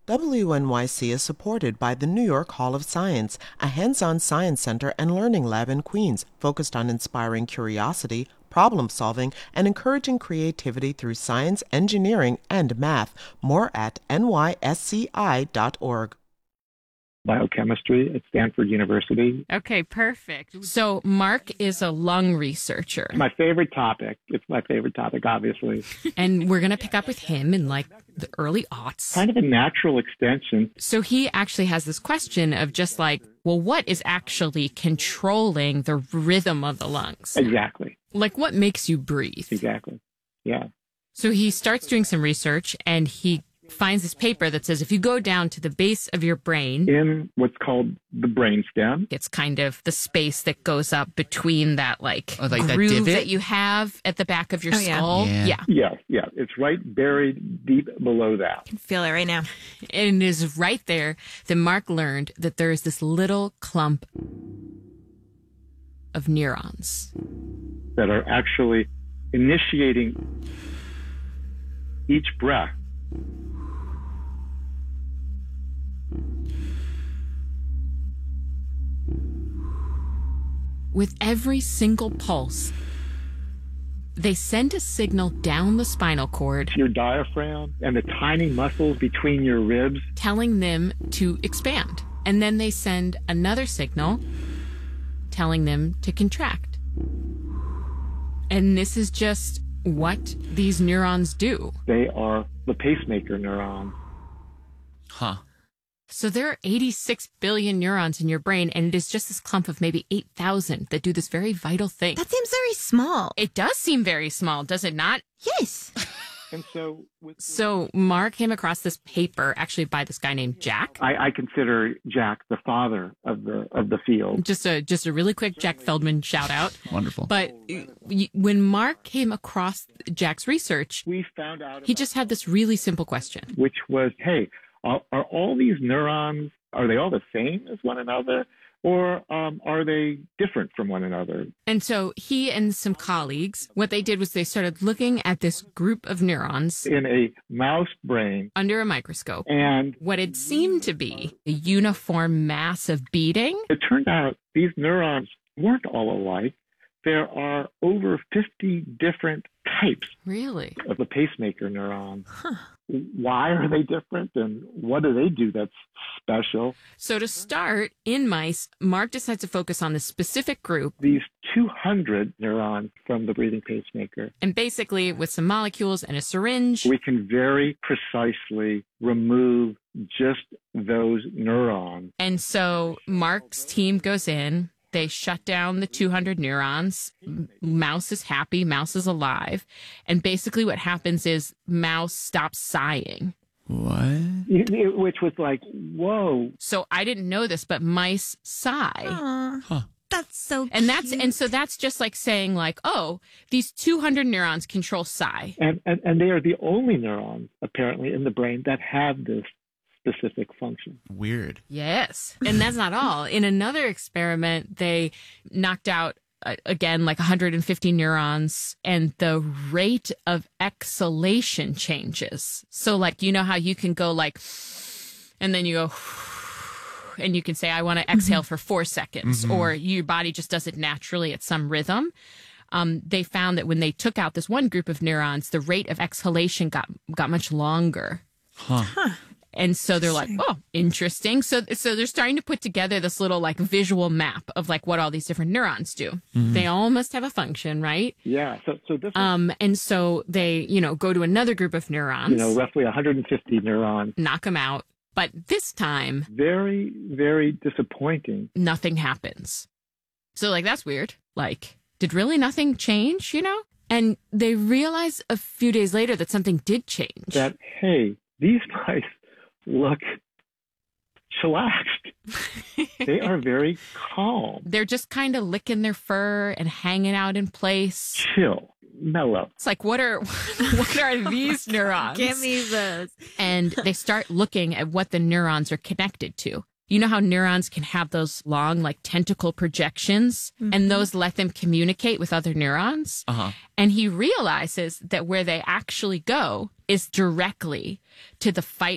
WNYC is supported by the New York Hall of Science, a hands-on science center and learning lab in Queens focused on inspiring curiosity, problem solving, and encouraging creativity through science, engineering, and math. More at nysci.org. Biochemistry at Stanford University. Okay, perfect. So Mark is a lung researcher. My favorite topic. It's my favorite topic, obviously. And we're going to pick up with him in like the early aughts. Kind of a natural extension. So he actually has this question of just like, well, what is actually controlling the rhythm of the lungs? Exactly. Like what makes you breathe? Exactly. Yeah. So he starts doing some research and he finds this paper that says if you go down to the base of your brain, in what's called the brainstem, it's kind of the space that goes up between that like that groove divot? that you have at the back of your skull. Yeah. Yes. It's right buried deep below that. I can feel it right now. And it is right there that Mark learned that there is this little clump of neurons That are actually initiating each breath. With every single pulse, they send a signal down the spinal cord, Your diaphragm and the tiny muscles between your ribs. telling them to expand. And then they send another signal telling them to contract. And this is just what these neurons do. They are the pacemaker neuron. Huh. So there are 86 billion neurons in your brain, and it is just this clump of maybe 8,000 that do this very vital thing. That seems very small. It does seem very small, does it not? Yes. And so So Mark came across this paper actually by this guy named Jack. I consider Jack the father of the field. Just a really quick Jack Feldman shout out. Wonderful. But when Mark came across Jack's research, We found out he just had this really simple question. which was, hey, are all these neurons, are they all the same as one another? Or are they different from one another? And so he and some colleagues, what they did was they started looking at this group of neurons In a mouse brain, under a microscope. and What it seemed to be a uniform mass of beating. it turned out these neurons weren't all alike. There are over 50 different types Really? of the pacemaker neuron. Why are they different, and what do they do that's special? So to start, in mice, Mark decides to focus on this specific group. These 200 neurons from the breathing pacemaker, And basically, with some molecules and a syringe, we can very precisely remove just those neurons. and so Mark's team goes in. They shut down the 200 neurons. Mouse is happy. Mouse is alive. And basically what happens is mouse stops sighing. What? Which was like, whoa. So I didn't know this, but mice sigh. Aw, Huh. that's so And so that's just like saying like, oh, these 200 neurons control sigh. And they are the only neurons, apparently, in the brain that have this specific function. Weird. Yes. And that's not all. In another experiment, they knocked out, again, like 150 neurons, and the rate of exhalation changes. So, like, you know how you can go like, and then you go, and you can say, I want to exhale for 4 seconds, or your body just does it naturally at some rhythm. They found that when they took out this one group of neurons, the rate of exhalation got much longer. Huh. And so they're like, oh, interesting. So they're starting to put together this little like visual map of like what all these different neurons do. They all must have a function, right? Yeah. So this is, And so they, go to another group of neurons, roughly 150 neurons. knock them out. But this time, Very, very disappointing. nothing happens. So like, that's weird. Like, did really nothing change, And they realize a few days later that something did change. That, hey, these mice look chillaxed. They are very calm, They're just kind of licking their fur and hanging out in place. chill, mellow. It's like, what are these neurons? Give me those. And they start looking at what the neurons are connected to. You know how neurons can have those long, like tentacle projections, and those let them communicate with other neurons? Uh-huh. And he realizes that where they actually go is directly to the fight